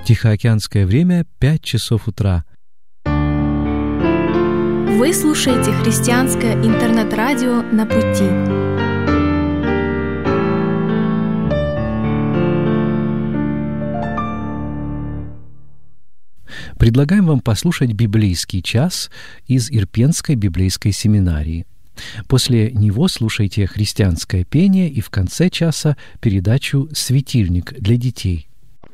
Тихоокеанское время 5 часов утра. Вы слушаете христианское интернет-радио «На пути». Предлагаем вам послушать библейский час из Ирпенской библейской семинарии. После него слушайте христианское пение и в конце часа передачу «Светильник для детей».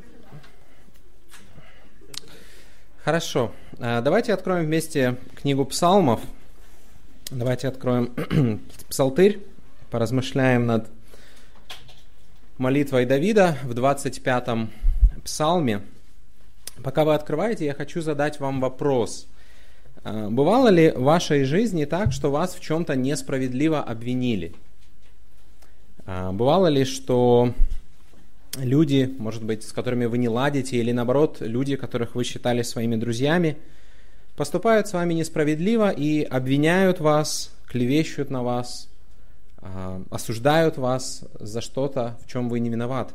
Хорошо. Давайте откроем вместе книгу Псалмов. Давайте откроем Псалтырь, поразмышляем над молитвой Давида в 25-м Псалме. Пока вы открываете, я хочу задать вам вопрос. Бывало ли в вашей жизни так, что вас в чем-то несправедливо обвинили? Бывало ли, что люди, может быть, с которыми вы не ладите, или наоборот, люди, которых вы считали своими друзьями, поступают с вами несправедливо и обвиняют вас, клевещут на вас, осуждают вас за что-то, в чем вы не виноваты?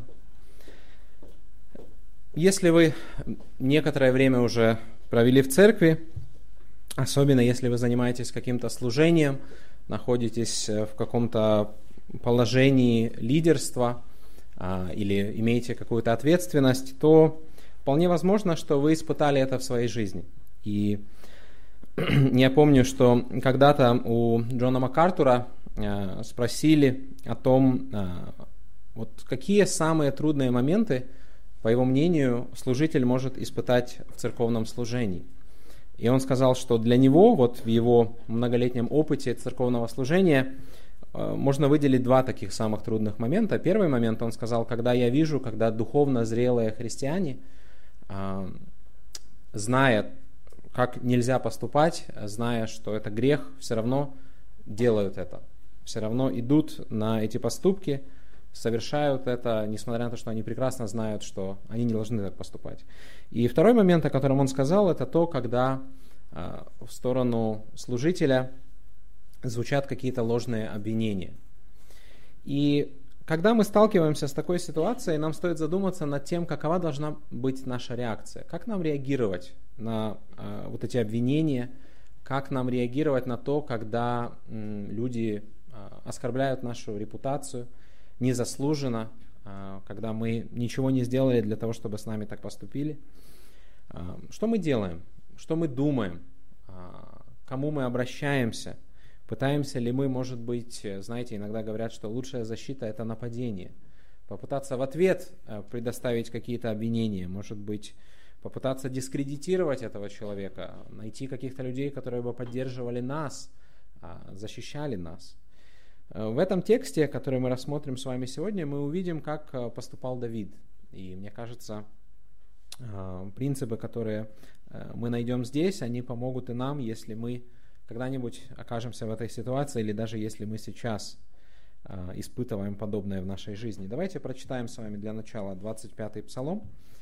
Если вы некоторое время уже провели в церкви, особенно если вы занимаетесь каким-то служением, находитесь в каком-то положении лидерства, или имеете какую-то ответственность, то вполне возможно, что вы испытали это в своей жизни. И я помню, что когда-то у Джона МакАртура спросили о том, вот какие самые трудные моменты, по его мнению, служитель может испытать в церковном служении. И он сказал, что для него, вот в его многолетнем опыте церковного служения, можно выделить два таких самых трудных момента. Первый момент, он сказал, когда духовно зрелые христиане, зная, как нельзя поступать, зная, что это грех, все равно делают это. Все равно идут на эти поступки, совершают это, несмотря на то, что они прекрасно знают, что они не должны так поступать. И второй момент, о котором он сказал, это то, когда в сторону служителя звучат какие-то ложные обвинения. И когда мы сталкиваемся с такой ситуацией, нам стоит задуматься над тем, какова должна быть наша реакция. Как нам реагировать на вот эти обвинения, как нам реагировать на то, когда люди оскорбляют нашу репутацию незаслуженно, когда мы ничего не сделали для того, чтобы с нами так поступили. Что мы делаем? Что мы думаем? К кому мы обращаемся? Пытаемся ли мы, может быть, знаете, иногда говорят, что лучшая защита – это нападение. Попытаться в ответ предоставить какие-то обвинения, может быть, попытаться дискредитировать этого человека, найти каких-то людей, которые бы поддерживали нас, защищали нас. В этом тексте, который мы рассмотрим с вами сегодня, мы увидим, как поступал Давид. И мне кажется, принципы, которые мы найдем здесь, они помогут и нам, если мы когда-нибудь окажемся в этой ситуации, или даже если мы сейчас испытываем подобное в нашей жизни. Давайте прочитаем с вами для начала 25-й Псалом.